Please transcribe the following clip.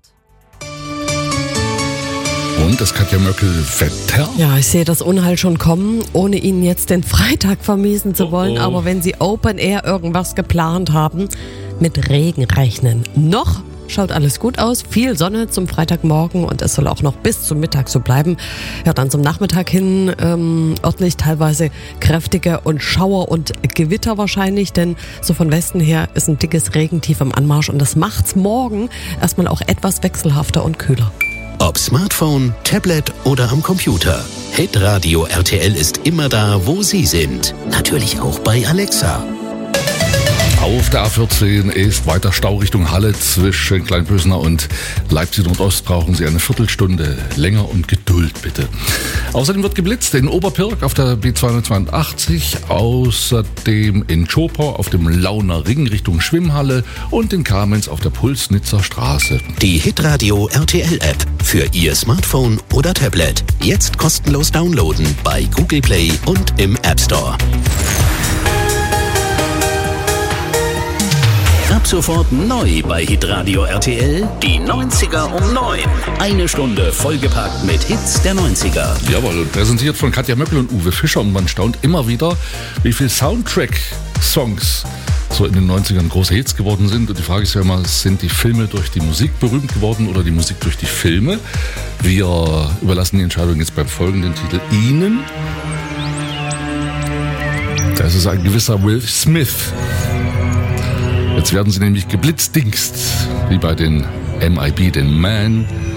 Und das Katja Möckel-Wetter? Ja, ich sehe das Unheil schon kommen, ohne Ihnen jetzt den Freitag vermiesen zu wollen. Aber wenn Sie Open Air irgendwas geplant haben, mit Regen rechnen. Noch schaut alles gut aus, viel Sonne zum Freitagmorgen und es soll auch noch bis zum Mittag so bleiben. Ja, dann zum Nachmittag hin örtlich teilweise kräftige und Schauer und Gewitter wahrscheinlich, denn so von Westen her ist ein dickes Regentief am Anmarsch und das macht's morgen erstmal auch etwas wechselhafter und kühler. Ob Smartphone, Tablet oder am Computer. Hitradio RTL ist immer da, wo Sie sind. Natürlich auch bei Alexa. Auf der A14 ist weiter Stau Richtung Halle. Zwischen Kleinpösener und Leipzig Nordost brauchen Sie eine Viertelstunde länger und Geduld bitte. Außerdem wird geblitzt in Oberpirk auf der B282, außerdem in Schopau auf dem Launer Ring Richtung Schwimmhalle und in Kamenz auf der Pulsnitzer Straße. Die Hitradio RTL App für Ihr Smartphone oder Tablet. Jetzt kostenlos downloaden bei Google Play und im App Store. Ab sofort neu bei Hitradio RTL, die 90er um 9. Eine Stunde vollgepackt mit Hits der 90er. Jawohl, präsentiert von Katja Möckel und Uwe Fischer und man staunt immer wieder, wie viele Soundtrack-Songs so in den 90ern große Hits geworden sind. Und die Frage ist ja immer, sind die Filme durch die Musik berühmt geworden oder die Musik durch die Filme? Wir überlassen die Entscheidung jetzt beim folgenden Titel Ihnen. Das ist ein gewisser Will Smith. Jetzt werden sie nämlich geblitzdingst, wie bei den MIB, den Man